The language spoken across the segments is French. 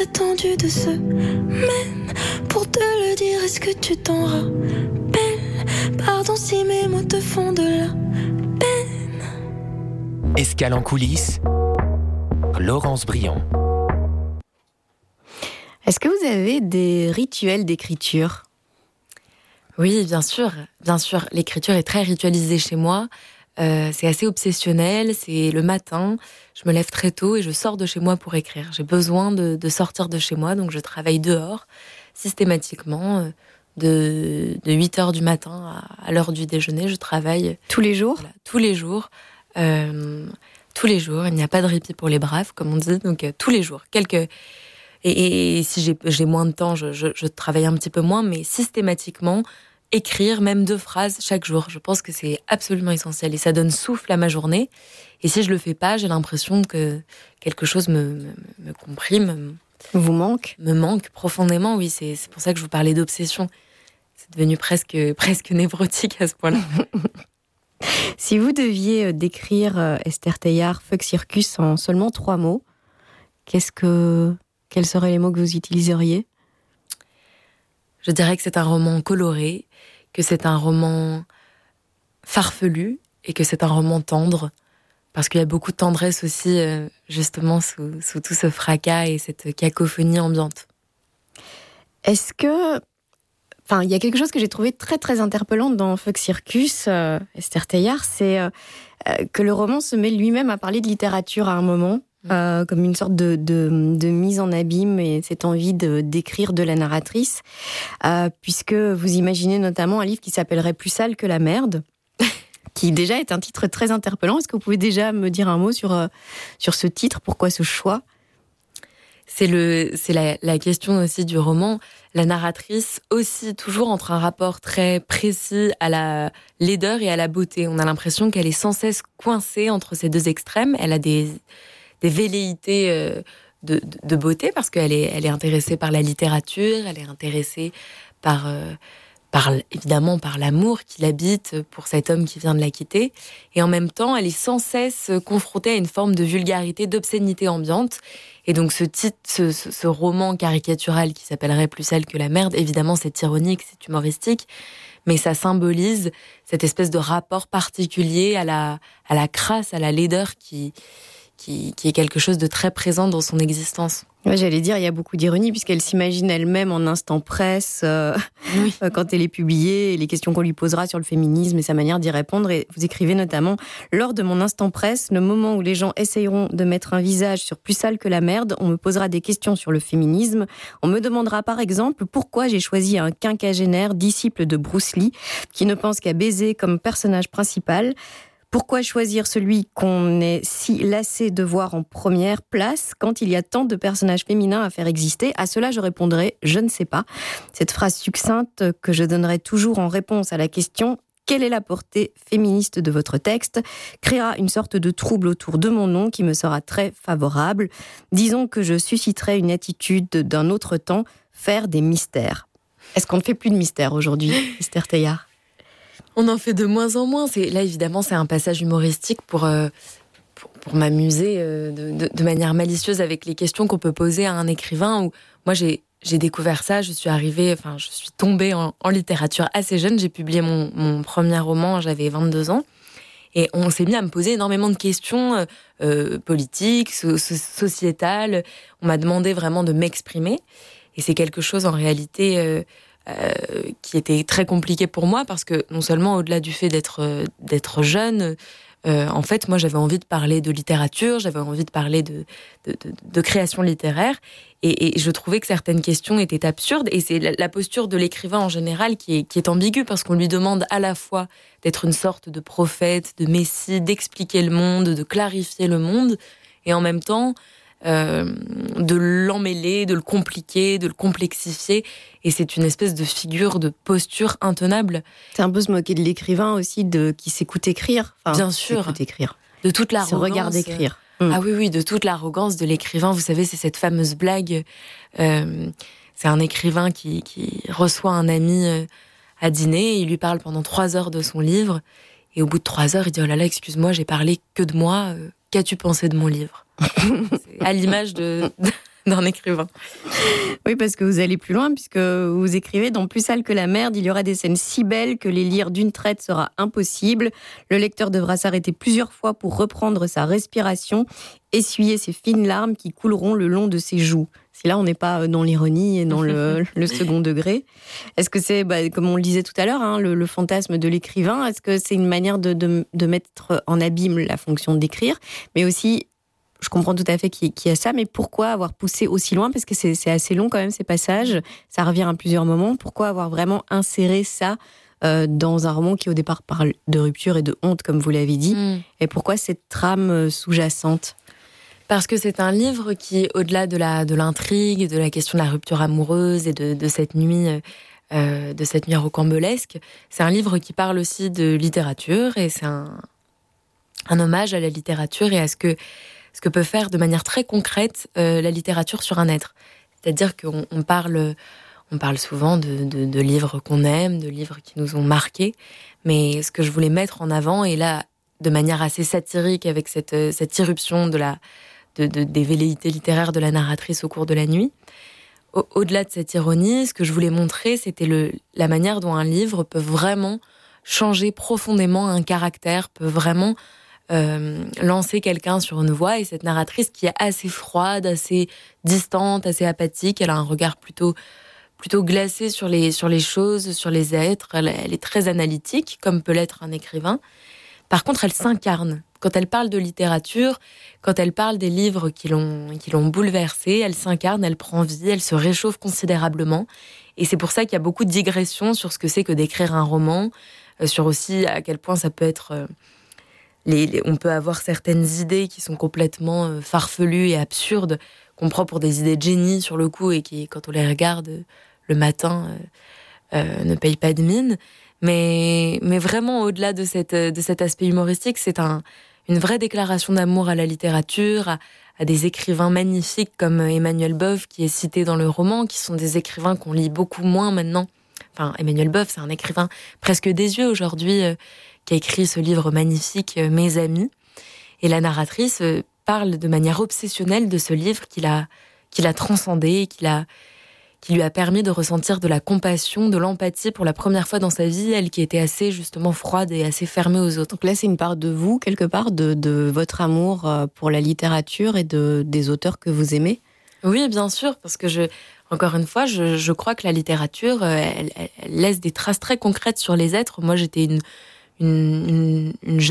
attendu de semaines pour te le dire. Est-ce que tu t'en rappelles? Pardon si mes mots te font de la peine. Escale en coulisses, Laurence Briand. Est-ce que vous avez des rituels d'écriture ? Oui, bien sûr. Bien sûr, l'écriture est très ritualisée chez moi. C'est assez obsessionnel. C'est le matin, je me lève très tôt et je sors de chez moi pour écrire. J'ai besoin de sortir de chez moi, donc je travaille dehors, systématiquement. De 8h du matin à l'heure du déjeuner, je travaille. Tous les jours ? Voilà, tous les jours. Tous les jours. Il n'y a pas de répit pour les braves, comme on dit. Donc, tous les jours. Et si j'ai moins de temps, je travaille un petit peu moins, mais systématiquement, écrire même 2 phrases chaque jour. Je pense que c'est absolument essentiel et ça donne souffle à ma journée. Et si je le fais pas, j'ai l'impression que quelque chose me comprime. Vous manque ? Me manque profondément, oui. C'est pour ça que je vous parlais d'obsession. C'est devenu presque névrotique à ce point-là. Si vous deviez décrire Esther Teillard, Fuck Circus en seulement 3 mots, quels seraient les mots que vous utiliseriez ? Je dirais que c'est un roman coloré, que c'est un roman farfelu et que c'est un roman tendre, parce qu'il y a beaucoup de tendresse aussi, justement, sous tout ce fracas et cette cacophonie ambiante. Est-ce que... il y a quelque chose que j'ai trouvé très très interpellant dans Fuck Circus, Esther Teillard, c'est que le roman se met lui-même à parler de littérature à un moment, comme une sorte de mise en abîme et cette envie d'écrire de la narratrice, puisque vous imaginez notamment un livre qui s'appellerait Plus sale que la merde, qui déjà est un titre très interpellant. Est-ce que vous pouvez déjà me dire un mot sur ce titre ? Pourquoi ce choix ? C'est la question aussi du roman. La narratrice aussi toujours entre un rapport très précis à la laideur et à la beauté. On a l'impression qu'elle est sans cesse coincée entre ces 2 extrêmes. Elle a des velléités de beauté parce qu'elle est intéressée par la littérature, elle est intéressée évidemment par l'amour qui l'habite pour cet homme qui vient de la quitter. Et en même temps, elle est sans cesse confrontée à une forme de vulgarité, d'obscénité ambiante. Et donc ce roman caricatural qui s'appellerait Plus sale que la merde, évidemment c'est ironique, c'est humoristique, mais ça symbolise cette espèce de rapport particulier à la crasse, à la laideur qui est quelque chose de très présent dans son existence. Ouais, j'allais dire, il y a beaucoup d'ironie, puisqu'elle s'imagine elle-même en instant presse, Oui. Quand elle est publiée, et les questions qu'on lui posera sur le féminisme et sa manière d'y répondre. Et vous écrivez notamment, lors de mon instant presse, le moment où les gens essayeront de mettre un visage sur Plus sale que la merde, on me posera des questions sur le féminisme. On me demandera par exemple pourquoi j'ai choisi un quinquagénaire, disciple de Bruce Lee, qui ne pense qu'à baiser comme personnage principal. Pourquoi choisir celui qu'on est si lassé de voir en première place quand il y a tant de personnages féminins à faire exister ? À cela, je répondrai « je ne sais pas ». Cette phrase succincte que je donnerai toujours en réponse à la question « quelle est la portée féministe de votre texte ?» créera une sorte de trouble autour de mon nom qui me sera très favorable. Disons que je susciterai une attitude d'un autre temps, faire des mystères. Est-ce qu'on ne fait plus de mystères aujourd'hui, Esther Teillard ? On en fait de moins en moins. Là, évidemment, c'est un passage humoristique pour m'amuser de manière malicieuse avec les questions qu'on peut poser à un écrivain. Où moi, j'ai découvert ça. Je suis tombée en littérature assez jeune. J'ai publié mon premier roman, j'avais 22 ans. Et on s'est mis à me poser énormément de questions politiques, sociétales. On m'a demandé vraiment de m'exprimer. Et c'est quelque chose, en réalité... qui était très compliqué pour moi parce que non seulement au-delà du fait d'être jeune, en fait moi j'avais envie de parler de littérature, j'avais envie de parler de création littéraire et je trouvais que certaines questions étaient absurdes et c'est la posture de l'écrivain en général qui est ambiguë parce qu'on lui demande à la fois d'être une sorte de prophète, de messie, d'expliquer le monde, de clarifier le monde et en même temps de l'emmêler, de le compliquer, de le complexifier. Et c'est une espèce de figure, de posture intenable. C'est un peu se moquer de l'écrivain aussi, qui s'écoute écrire. Bien sûr. S'écoute écrire. De toute l'arrogance. Se regarde écrire. Ah oui, de toute l'arrogance de l'écrivain. Vous savez, c'est cette fameuse blague. C'est un écrivain qui reçoit un ami à dîner. Il lui parle pendant 3 heures de son livre. Et au bout de 3 heures, il dit « Oh là là, excuse-moi, j'ai parlé que de moi. Qu'as-tu pensé de mon livre ?» C'est à l'image de d'un écrivain. Oui, parce que vous allez plus loin, puisque vous écrivez « Dans Plus sale que la merde, il y aura des scènes si belles que les lire d'une traite sera impossible. Le lecteur devra s'arrêter plusieurs fois pour reprendre sa respiration, essuyer ses fines larmes qui couleront le long de ses joues. » Si là, on n'est pas dans l'ironie et dans le second degré. Est-ce que c'est, comme on le disait tout à l'heure, hein, le fantasme de l'écrivain, est-ce que c'est une manière de mettre en abîme la fonction d'écrire, mais aussi... Je comprends tout à fait qu'il y a ça, mais pourquoi avoir poussé aussi loin ? Parce que c'est assez long quand même, ces passages. Ça revient à plusieurs moments. Pourquoi avoir vraiment inséré ça dans un roman qui, au départ, parle de rupture et de honte, comme vous l'avez dit ? Et pourquoi cette trame sous-jacente ? Parce que c'est un livre qui, au-delà de l'intrigue, de la question de la rupture amoureuse et de cette nuit rocambolesque, c'est un livre qui parle aussi de littérature, et c'est un hommage à la littérature et à ce que peut faire de manière très concrète la littérature sur un être. C'est-à-dire qu'on parle souvent de livres qu'on aime, de livres qui nous ont marqués, mais ce que je voulais mettre en avant, et là, de manière assez satirique, avec cette irruption des velléités littéraires de la narratrice au cours de la nuit, au-delà de cette ironie, ce que je voulais montrer, c'était la manière dont un livre peut vraiment changer profondément un caractère, peut vraiment... lancer quelqu'un sur une voie, et cette narratrice qui est assez froide, assez distante, assez apathique, elle a un regard plutôt glacé sur les choses, sur les êtres, elle est très analytique, comme peut l'être un écrivain. Par contre, elle s'incarne. Quand elle parle de littérature, quand elle parle des livres qui l'ont bouleversée, elle s'incarne, elle prend vie, elle se réchauffe considérablement, et c'est pour ça qu'il y a beaucoup de digressions sur ce que c'est que d'écrire un roman, sur aussi à quel point ça peut être... on peut avoir certaines idées qui sont complètement farfelues et absurdes, qu'on prend pour des idées de génie sur le coup, et qui, quand on les regarde le matin, ne payent pas de mine. Mais vraiment, au-delà de cet aspect humoristique, c'est une vraie déclaration d'amour à la littérature, à des écrivains magnifiques comme Emmanuel Boeuf, qui est cité dans le roman, qui sont des écrivains qu'on lit beaucoup moins maintenant. Enfin, Emmanuel Boeuf, c'est un écrivain presque désuet aujourd'hui, qui a écrit ce livre magnifique, Mes amis. Et la narratrice parle de manière obsessionnelle de ce livre qu'il a transcendé, qui lui a permis de ressentir de la compassion, de l'empathie pour la première fois dans sa vie, elle qui était assez justement froide et assez fermée aux autres. Donc là, c'est une part de vous, quelque part, de votre amour pour la littérature et des auteurs que vous aimez ? Oui, bien sûr, parce que encore une fois, je crois que la littérature, elle laisse des traces très concrètes sur les êtres. Moi, j'étais une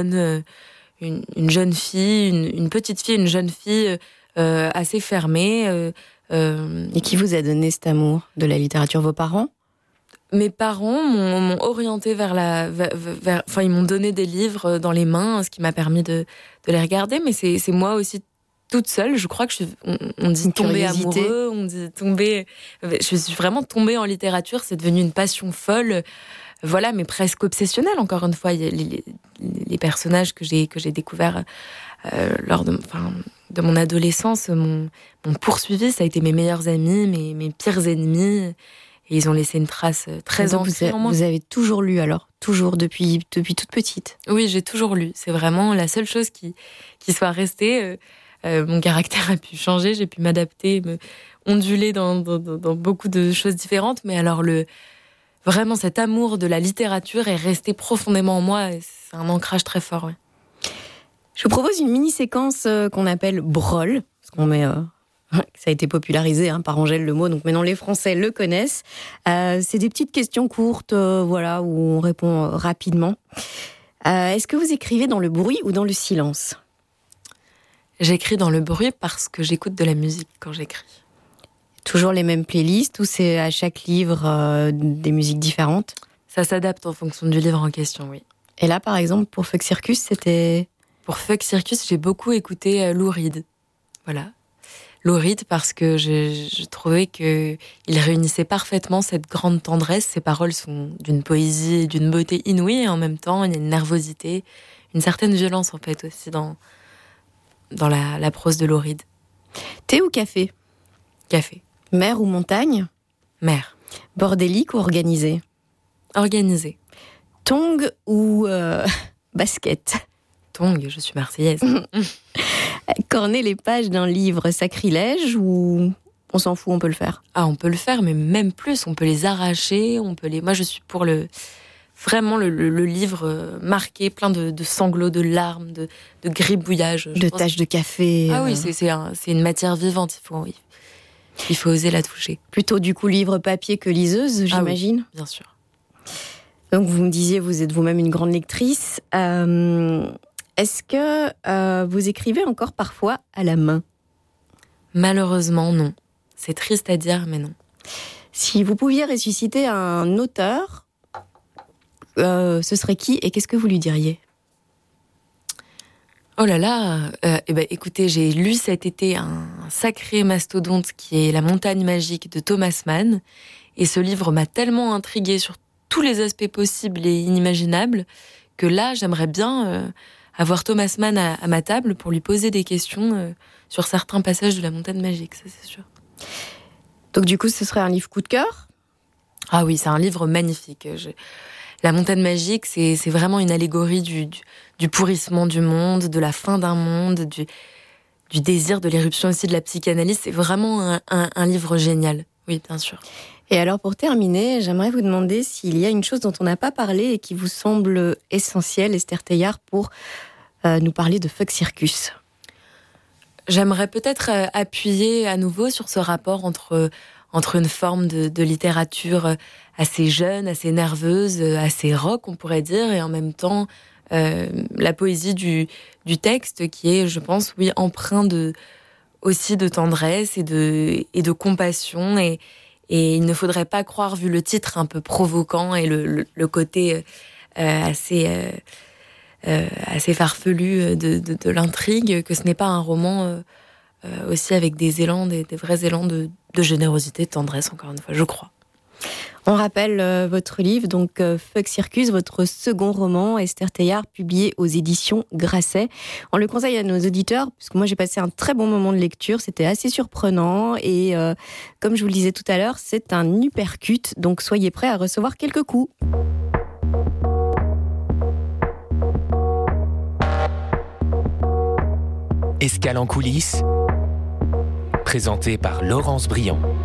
jeune fille, une petite fille, une jeune fille assez fermée. Et qui vous a donné cet amour de la littérature ? Vos parents ? Mes parents m'ont orientée enfin, ils m'ont donné des livres dans les mains, ce qui m'a permis de les regarder. Mais c'est moi aussi toute seule. Je crois que on dit tomber amoureux, on dit tomber. Je suis vraiment tombée en littérature. C'est devenu une passion folle. Voilà, mais presque obsessionnelle, encore une fois. Les personnages que j'ai découverts lors de mon adolescence m'ont poursuivi. Ça a été mes meilleurs amis, mes pires ennemis. Et ils ont laissé une trace très ancrée en moi. Vous avez toujours lu alors ? Toujours, depuis toute petite ? Oui, j'ai toujours lu. C'est vraiment la seule chose qui soit restée. Mon caractère a pu changer, j'ai pu m'adapter, me onduler dans beaucoup de choses différentes. Mais alors, vraiment, cet amour de la littérature est resté profondément en moi. Et c'est un ancrage très fort, ouais. Je vous propose une mini-séquence qu'on appelle Brol, parce qu'on met... ça a été popularisé par Angèle Le Mot, donc maintenant les Français le connaissent. C'est des petites questions courtes, voilà, où on répond rapidement. Est-ce que vous écrivez dans le bruit ou dans le silence ? J'écris dans le bruit parce que j'écoute de la musique quand j'écris. Toujours les mêmes playlists ou c'est à chaque livre des musiques différentes ? Ça s'adapte en fonction du livre en question, oui. Et là, par exemple, pour Fuck Circus, c'était... Pour Fuck Circus, j'ai beaucoup écouté Lou Reed. Voilà. Lou Reed parce que je trouvais qu'il réunissait parfaitement cette grande tendresse. Ses paroles sont d'une poésie et d'une beauté inouïe, et en même temps, il y a une nervosité, une certaine violence, en fait, aussi dans la prose de Lou Reed. Thé ou café ? Café. Mer ou montagne ? Mer. Bordélique ou organisé ? Organisé. Tongs ou basket ? Tongs, je suis marseillaise. Corner les pages d'un livre, sacrilège ou on s'en fout, on peut le faire? Ah, on peut le faire, mais même plus, on peut les arracher, Moi, je suis pour vraiment le livre marqué, plein de sanglots, de larmes, de gribouillage. De taches de café. Ah oui, c'est une matière vivante, il faut oser la toucher. Plutôt du coup livre papier que liseuse, j'imagine. Oui, bien sûr. Donc vous me disiez, vous êtes vous-même une grande lectrice. Est-ce que vous écrivez encore parfois à la main? Malheureusement, non. C'est triste à dire, mais non. Si vous pouviez ressusciter un auteur, ce serait qui et qu'est-ce que vous lui diriez? Oh là là, écoutez, j'ai lu cet été un sacré mastodonte qui est La montagne magique de Thomas Mann. Et ce livre m'a tellement intriguée sur tous les aspects possibles et inimaginables que là, j'aimerais bien avoir Thomas Mann à ma table pour lui poser des questions sur certains passages de La montagne magique, ça c'est sûr. Donc du coup, ce serait un livre coup de cœur? Ah oui, c'est un livre magnifique. La montagne magique, c'est vraiment une allégorie du pourrissement du monde, de la fin d'un monde, du désir, de l'éruption aussi de la psychanalyse. C'est vraiment un livre génial. Oui, bien sûr. Et alors, pour terminer, j'aimerais vous demander s'il y a une chose dont on n'a pas parlé et qui vous semble essentielle, Esther Teillard, pour nous parler de Fuck Circus. J'aimerais peut-être appuyer à nouveau sur ce rapport entre une forme de littérature assez jeune, assez nerveuse, assez rock, on pourrait dire, et en même temps la poésie du texte qui est, je pense, oui, empreint aussi de tendresse et de compassion. Et il ne faudrait pas croire, vu le titre un peu provoquant et le côté assez farfelu de l'intrigue, que ce n'est pas un roman aussi avec des vrais élans de générosité, de tendresse, encore une fois, je crois. On rappelle votre livre, donc Fuck Circus, votre second roman, Esther Teillard, publié aux éditions Grasset. On le conseille à nos auditeurs, puisque moi j'ai passé un très bon moment de lecture, c'était assez surprenant et comme je vous le disais tout à l'heure, c'est un uppercut, donc soyez prêts à recevoir quelques coups. Escale en coulisses, présenté par Laurence Briand.